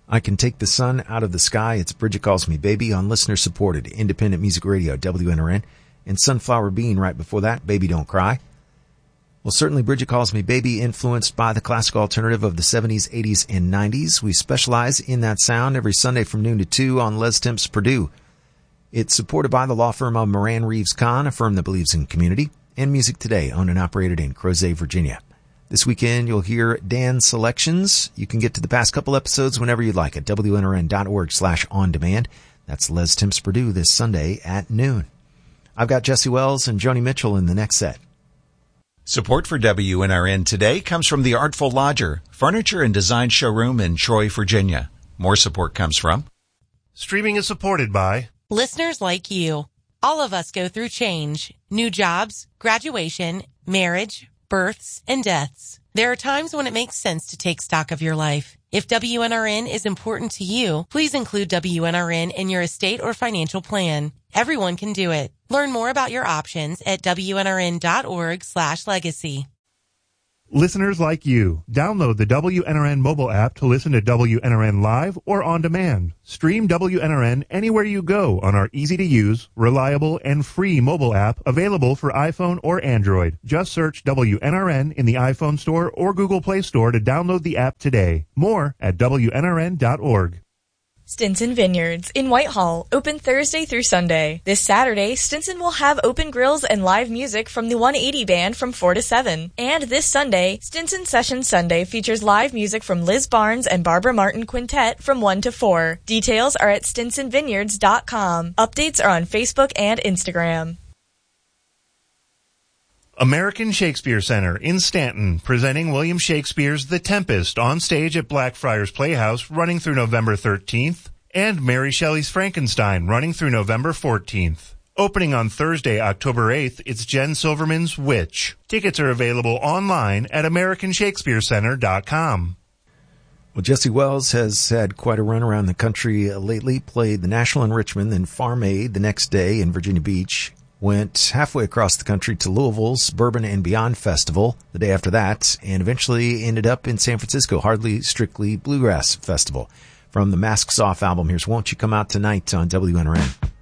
I Can Take the Sun Out of the Sky. It's Bridget Calls Me Baby on listener-supported independent music radio, WNRN. And Sunflower Bean right before that, Baby Don't Cry. Well, certainly Bridget Calls Me Baby, influenced by the classic alternative of the 70s, 80s, and 90s. We specialize in that sound every Sunday from noon to 2 on Les Temps Purdue. It's supported by the law firm of Moran Reeves Kahn, a firm that believes in community, and Music Today, owned and operated in Crozet, Virginia. This weekend, you'll hear Dan's selections. You can get to the past couple episodes whenever you'd like at WNRN.org/on-demand. That's Les Temps Purdue this Sunday at noon. I've got Jesse Wells and Joni Mitchell in the next set. Support for WNRN today comes from the Artful Lodger, furniture and design showroom in Troy, Virginia. More support comes from... Streaming is supported by... listeners like you. All of us go through change, new jobs, graduation, marriage, births, and deaths. There are times when it makes sense to take stock of your life. If WNRN is important to you, please include WNRN in your estate or financial plan. Everyone can do it. Learn more about your options at WNRN.org/legacy. Listeners like you, download the WNRN mobile app to listen to WNRN live or on demand. Stream WNRN anywhere you go on our easy-to-use, reliable, and free mobile app available for iPhone or Android. Just search WNRN in the iPhone Store or Google Play Store to download the app today. More at WNRN.org. Stinson Vineyards in Whitehall, open Thursday through Sunday. This Saturday, Stinson will have open grills and live music from the 180 Band from 4 to 7. And this Sunday, Stinson Session Sunday features live music from Liz Barnes and Barbara Martin Quintet from 1 to 4. Details are at stinsonvineyards.com. Updates are on Facebook and Instagram. American Shakespeare Center in Stanton, presenting William Shakespeare's The Tempest on stage at Blackfriars Playhouse running through November 13th, and Mary Shelley's Frankenstein running through November 14th. Opening on Thursday, October 8th, it's Jen Silverman's Witch. Tickets are available online at AmericanShakespeareCenter.com. Well, Jesse Wells has had quite a run around the country lately, played the National in Richmond, then Farm Aid the next day in Virginia Beach. Went halfway across the country to Louisville's Bourbon and Beyond Festival the day after that, and eventually ended up in San Francisco, Hardly Strictly Bluegrass Festival. From the Masks Off album, here's Won't You Come Out Tonight on WNRN.